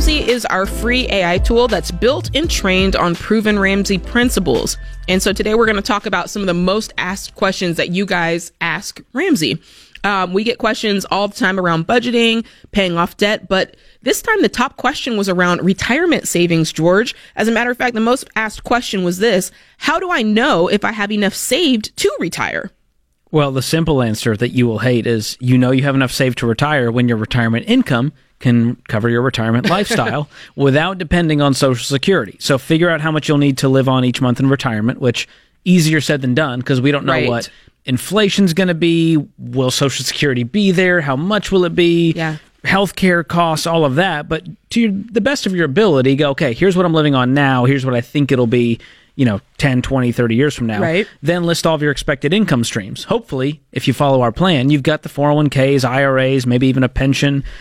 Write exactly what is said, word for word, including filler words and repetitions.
Ramsey is our free A I tool that's built and trained on proven Ramsey principles. And so today we're going to talk about some of the most asked questions that you guys ask Ramsey. Um, we get questions all the time around budgeting, paying off debt, but this time the top question was around retirement savings, George. As a matter of fact, the most asked question was this: how do I know if I have enough saved to retire? Well, the simple answer that you will hate is you know you have enough saved to retire when your retirement income can cover your retirement lifestyle without depending on Social Security. So figure out how much you'll need to live on each month in retirement, which easier said than done because we don't know Right. what inflation's going to be. Will Social Security be there? How much will it be? Yeah. Healthcare costs, all of that. But to your, the best of your ability, go, okay, here's what I'm living on now. Here's what I think it'll be, you know, ten, twenty, thirty years from now. Right. Then list all of your expected income streams. Hopefully, if you follow our plan, you've got the four oh one k's, I R As, maybe even a pension,